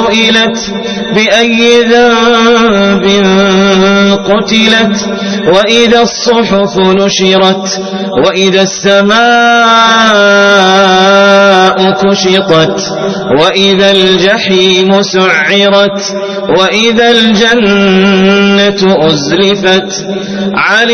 سئلت بأي ذنب قتلت وإذا الصحف نشرت وإذا السماء كشطت وإذا الجحيم سعرت وإذا الجنة أزلفت